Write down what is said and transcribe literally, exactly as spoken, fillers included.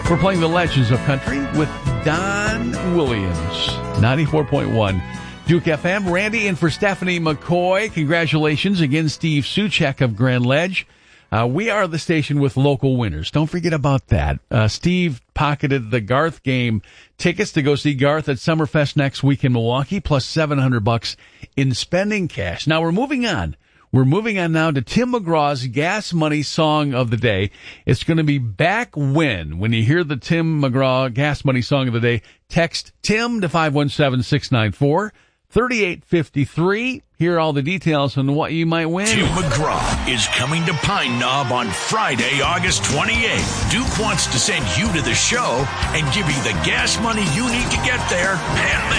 We're playing the Legends of Country with Don Williams. ninety-four point one Duke F M. Randy in for Stephanie McCoy. Congratulations again, Steve Suchek of Grand Ledge. Uh, we are the station with local winners. Don't forget about that. Uh, Steve pocketed the Garth game tickets to go see Garth at Summerfest next week in Milwaukee, plus seven hundred bucks in spending cash. Now we're moving on. We're moving on now to Tim McGraw's Gas Money Song of the Day. It's going to be Back When. When you hear the Tim McGraw Gas Money Song of the Day, text Tim to five one seven, six nine four, three eight five three. Hear all the details on what you might win. Tim McGraw is coming to Pine Knob on Friday, August twenty-eighth. Duke wants to send you to the show and give you the gas money you need to get there and